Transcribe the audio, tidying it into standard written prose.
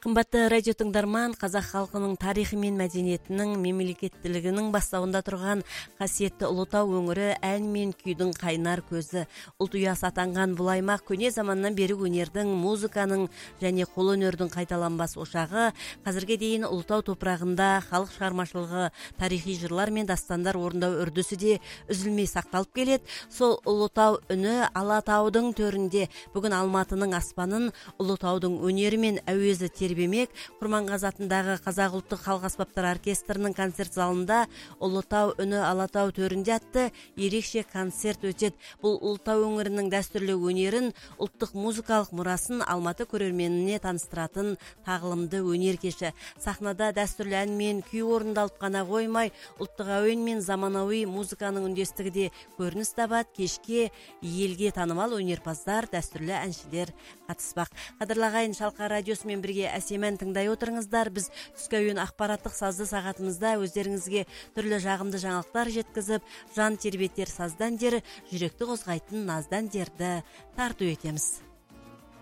Кымбатты радио тыңдарман, қазақ халқының тарихы мен мәдениетінің мемлекеттілігінің бастауында тұрған қасиетті Ұлытау өңірі ән мен күйдің қайнар көзі. Ұлт ұясы атанған бұл аймақ көне заманнан бері өнердің, музыканың және қолөнердің қайталанбас ошағы. Қазірге дейін Ұлытау топырағында халық шығармашылығы, тарихи жырлар мен дастандар орындау үрдісі де үзілмей сақталып келеді. Сол Ұлытау үні Алатаудың төрінде бүгін Алматының аспанын Ұлытаудың өнері мен әуезі тербемек. Құрманғазы атындағы Қазақ ұлттық халық аспаптар оркестрінің концерт залында Ұлытау үні Алатау төрінде атты ерекше концерт өтеді. Бұл Ұлытау өңірінің дәстүрлі өнерін, ұлттық музыкалық мұрасын Алматы көрерменіне таныстыратын тағылымды өнер кеші. Сахнада дәстүрлі ән мен күй орындалып қана қоймай, ұлттық әуен мен заманауи музыканың үндестігі де көрініс табады. Кешке елге танымал өнерпаздар, дәстүрлі әншілер қатыспақ. Қадірлі ағайын, Шалқар радиосымен бірге әсемен тыңдай отырыңыздар. Біз түскі әуен ақпараттық сазды сағатымызда өздеріңізге түрлі жағымды жаңалықтар жеткізіп, жан тербетер саздан дер, жүректі қозғайтын наздан дерді тарту етеміз.